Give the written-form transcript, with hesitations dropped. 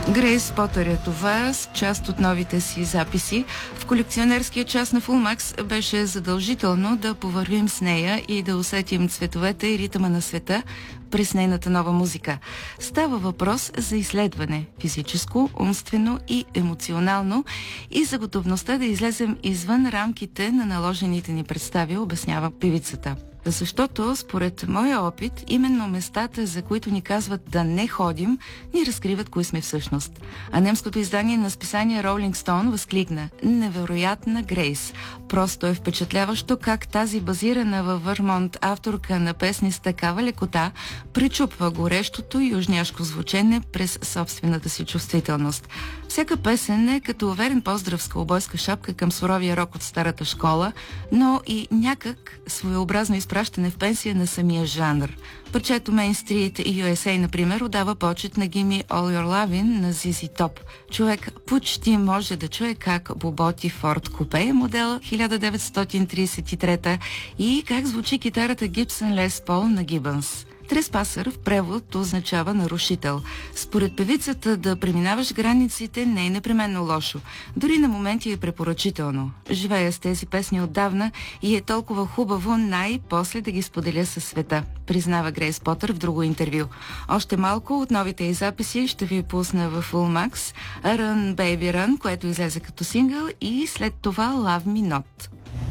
Грейс Потър е това с част от новите си записи. В колекционерския час на Fullmax беше задължително да повървим с нея и да усетим цветовете и ритъма на света през нейната нова музика. Става въпрос за изследване – физическо, умствено и емоционално, и за готовността да излезем извън рамките на наложените ни представи, обяснява певицата. Защото, според моя опит, именно местата, за които ни казват да не ходим, ни разкриват кои сме всъщност. А немското издание на списание Rolling Stone възкликна: невероятна Грейс. Просто е впечатляващо как тази базирана във Върмонт авторка на песни с такава лекота пречупва горещото южняшко звучене през собствената си чувствителност. Всяка песен е като уверен поздрав с каубойска шапка към суровия рок от старата школа, но и някак своеобразно изпращане в пенсия на самия жанр. Парчето Main Street USA, например, отдава почет на Gimme All Your Lovin' на ZZ Top. Човек почти може да чуе как боботи Форд Купе, модел 1933, и как звучи китарата Gibson Les Paul на Гибънс. Треспасър в превод означава нарушител. Според певицата да преминаваш границите не е непременно лошо. Дори на моменти е препоръчително. Живея с тези песни отдавна и е толкова хубаво най-после да ги споделя със света, признава Грейс Потър в друго интервю. Още малко от новите й записи ще ви пусна в Fullmax Run Baby Run, което излезе като сингъл, и след това Love Me Not.